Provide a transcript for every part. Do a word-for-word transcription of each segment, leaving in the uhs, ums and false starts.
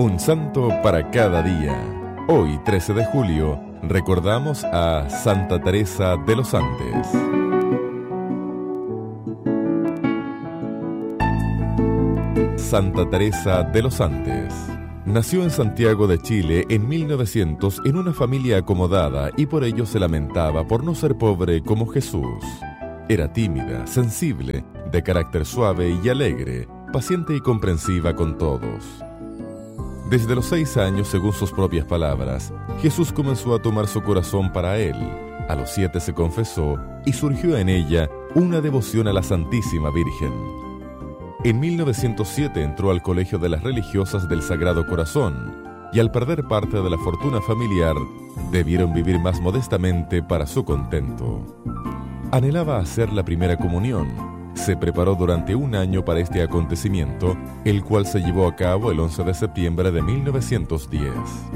Un santo para cada día. Hoy, trece de julio, recordamos a Santa Teresa de los Andes. Santa Teresa de los Andes nació en Santiago de Chile en mil novecientos en una familia acomodada y por ello se lamentaba por no ser pobre como Jesús. Era tímida, sensible, de carácter suave y alegre, paciente y comprensiva con todos. Desde los seis años, según sus propias palabras, Jesús comenzó a tomar su corazón para él. A los siete se confesó y surgió en ella una devoción a la Santísima Virgen. En mil novecientos siete entró al Colegio de las Religiosas del Sagrado Corazón y al perder parte de la fortuna familiar, debieron vivir más modestamente para su contento. Anhelaba hacer la primera comunión. Se preparó durante un año para este acontecimiento, el cual se llevó a cabo el once de septiembre de mil novecientos diez.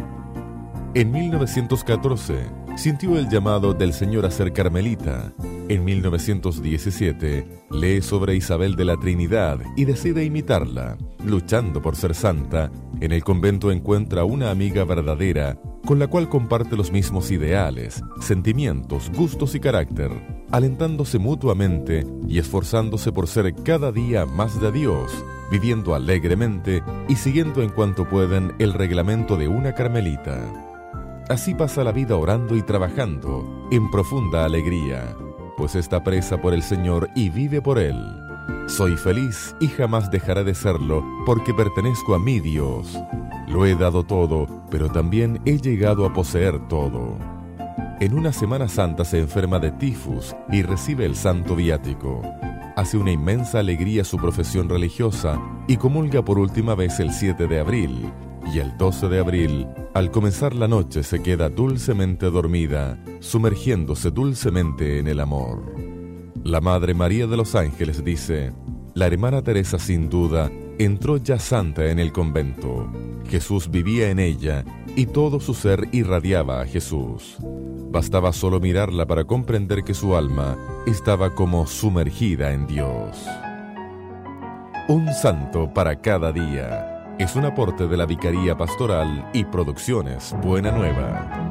En mil novecientos catorce, sintió el llamado del Señor a ser carmelita. En mil novecientos diecisiete, lee sobre Isabel de la Trinidad y decide imitarla. Luchando por ser santa, en el convento encuentra una amiga verdadera con la cual comparte los mismos ideales, sentimientos, gustos y carácter, alentándose mutuamente y esforzándose por ser cada día más de Dios, viviendo alegremente y siguiendo en cuanto pueden el reglamento de una carmelita. Así pasa la vida orando y trabajando, en profunda alegría, pues está presa por el Señor y vive por Él. Soy feliz y jamás dejaré de serlo, porque pertenezco a mi Dios. Lo he dado todo, pero también he llegado a poseer todo. En una Semana Santa se enferma de tifus y recibe el santo viático. Hace una inmensa alegría su profesión religiosa y comulga por última vez el siete de abril. Y el doce de abril, al comenzar la noche, se queda dulcemente dormida, sumergiéndose dulcemente en el amor. La Madre María de los Ángeles dice: la hermana Teresa sin duda entró ya santa en el convento. Jesús vivía en ella y todo su ser irradiaba a Jesús. Bastaba solo mirarla para comprender que su alma estaba como sumergida en Dios. Un santo para cada día. Es un aporte de la Vicaría Pastoral y Producciones Buena Nueva.